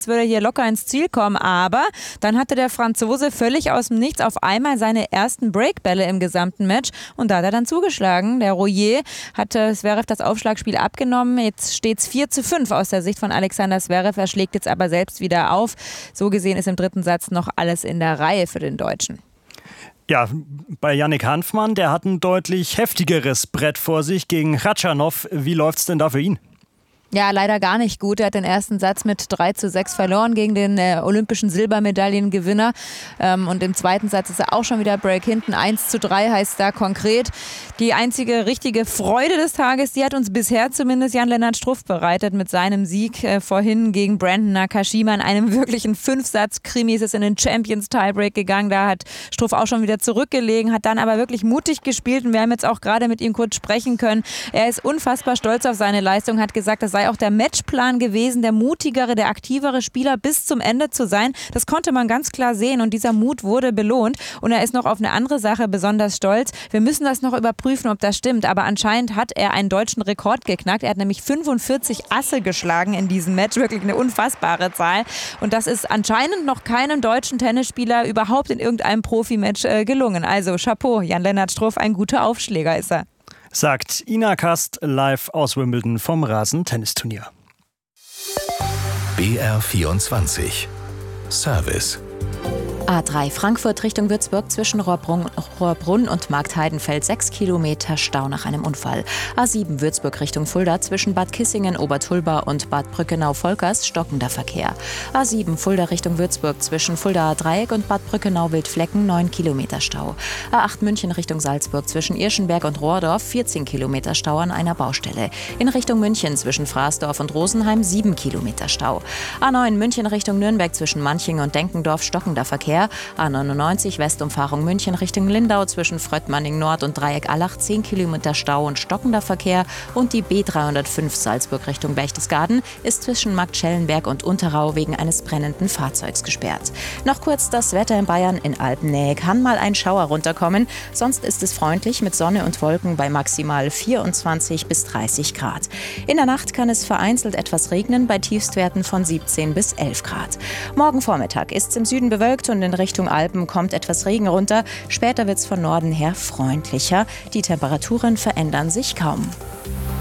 würde hier locker ins Ziel kommen, aber dann hatte der Franzose völlig aus dem Nichts auf einmal seine ersten Breakbälle im gesamten Match und da hat er dann zugeschlagen. Der Royer hatte Zverev das Aufschlagspiel abgenommen. Jetzt steht es 4:5 aus der Sicht von Alexander Zverev. Er schlägt jetzt aber selbst wieder auf. So gesehen ist im dritten Satz noch alles in der Reihe für den Deutschen. Ja, bei Yannick Hanfmann, der hat ein deutlich heftigeres Brett vor sich gegen Khachanov. Wie läuft's denn da für ihn? Ja, leider gar nicht gut. Er hat den ersten Satz mit 3:6 verloren gegen den olympischen Silbermedaillengewinner. Und im zweiten Satz ist er auch schon wieder Break hinten. 1:3 heißt da konkret. Die einzige richtige Freude des Tages, die hat uns bisher zumindest Jan-Lennart Struff bereitet mit seinem Sieg vorhin gegen Brandon Nakashima. In einem wirklichen 5-Satz-Krimi ist es in den Champions-Tiebreak gegangen. Da hat Struff auch schon wieder zurückgelegen, hat dann aber wirklich mutig gespielt. Und wir haben jetzt auch gerade mit ihm kurz sprechen können. Er ist unfassbar stolz auf seine Leistung, hat gesagt, das sei auch der Matchplan gewesen, der mutigere, der aktivere Spieler bis zum Ende zu sein. Das konnte man ganz klar sehen und dieser Mut wurde belohnt. Und er ist noch auf eine andere Sache besonders stolz. Wir müssen das noch überprüfen, ob das stimmt, aber anscheinend hat er einen deutschen Rekord geknackt. Er hat nämlich 45 Asse geschlagen in diesem Match, wirklich eine unfassbare Zahl. Und das ist anscheinend noch keinem deutschen Tennisspieler überhaupt in irgendeinem Profimatch gelungen. Also Chapeau, Jan-Lennart Struff, ein guter Aufschläger ist er. Sagt Ina Kast live aus Wimbledon vom Rasen-Tennisturnier. BR24 Service. A3 Frankfurt Richtung Würzburg zwischen Rohrbrunn und Marktheidenfeld 6 Kilometer Stau nach einem Unfall. A7 Würzburg Richtung Fulda zwischen Bad Kissingen, Obertulba und Bad Brückenau-Volkers stockender Verkehr. A7 Fulda Richtung Würzburg zwischen Fuldaer Dreieck und Bad Brückenau-Wildflecken 9 Kilometer Stau. A8 München Richtung Salzburg zwischen Irschenberg und Rohrdorf 14 Kilometer Stau an einer Baustelle. In Richtung München zwischen Fraßdorf und Rosenheim 7 Kilometer Stau. A9 München Richtung Nürnberg zwischen Manching und Denkendorf stockender Verkehr. A99 Westumfahrung München Richtung Lindau zwischen Fröttmanning Nord und Dreieck Allach 10 Kilometer Stau und stockender Verkehr. Und die B305 Salzburg Richtung Berchtesgaden ist zwischen Marktschellenberg und Unterrau wegen eines brennenden Fahrzeugs gesperrt. Noch kurz das Wetter in Bayern. In Alpennähe kann mal ein Schauer runterkommen. Sonst ist es freundlich mit Sonne und Wolken bei maximal 24 bis 30 Grad. In der Nacht kann es vereinzelt etwas regnen bei Tiefstwerten von 17 bis 11 Grad. Morgen Vormittag ist es im Süden bewölkt und in Richtung Alpen kommt etwas Regen runter. Später wird es von Norden her freundlicher. Die Temperaturen verändern sich kaum.